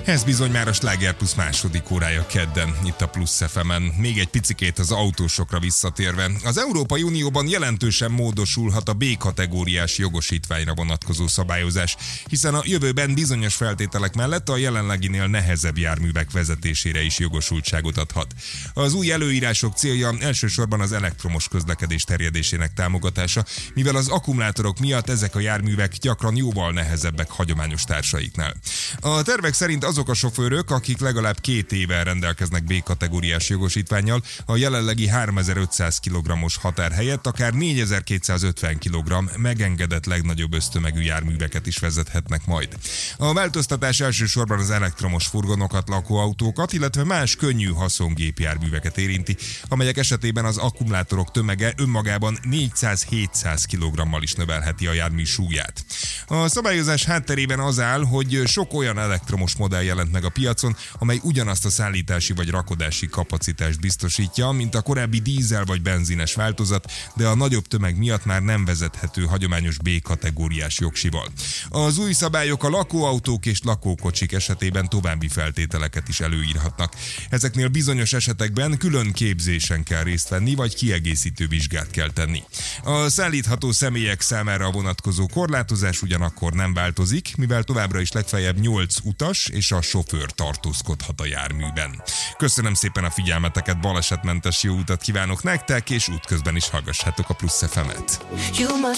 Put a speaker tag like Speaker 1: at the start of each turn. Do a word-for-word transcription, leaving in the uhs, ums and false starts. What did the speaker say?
Speaker 1: Ez bizony már a Sláger Plusz második órája kedden, itt a Plusz ef emen. Még egy picikét az autósokra visszatérve. Az Európai Unióban jelentősen módosulhat a B-kategóriás jogosítványra vonatkozó szabályozás, hiszen a jövőben bizonyos feltételek mellett a jelenleginél nehezebb járművek vezetésére is jogosultságot adhat. Az új előírások célja elsősorban az elektromos közlekedés terjedésének támogatása, mivel az akkumulátorok miatt ezek a járművek gyakran jóval nehezebbek hagyományos társaiknál. A tervek szerint azok a sofőrök, akik legalább két éve rendelkeznek B-kategóriás jogosítvánnyal, a jelenlegi háromezer-ötszáz kilogrammos határ helyett akár négyezer-kétszázötven kilogramm megengedett legnagyobb össztömegű járműveket is vezethetnek majd. A változtatás elsősorban az elektromos furgonokat, lakóautókat, illetve más könnyű haszongépjárműveket érinti, amelyek esetében az akkumulátorok tömege önmagában négyszáz-hétszáz kilogrammal is növelheti a jármű súlyát. A szabályozás hátterében az áll, hogy sok olyan elektromos modell jelent meg a piacon, amely ugyanazt a szállítási vagy rakodási kapacitást biztosítja, mint a korábbi dízel vagy benzines változat, de a nagyobb tömeg miatt már nem vezethető hagyományos B-kategóriás jogsival. Az új szabályok a lakóautók és lakókocsik esetében további feltételeket is előírhatnak. Ezeknél bizonyos esetekben külön képzésen kell részt venni, vagy kiegészítő vizsgát kell tenni. A szállítható személyek számára vonatkozó korlátozás ugyanakkor nem változik, mivel továbbra is legfeljebb nyolc utas és a sofőr tartózkodhat a járműben. Köszönöm szépen a figyelmeteket, balesetmentes jó utat kívánok nektek, és útközben is hallgassátok a Plusz ef emet.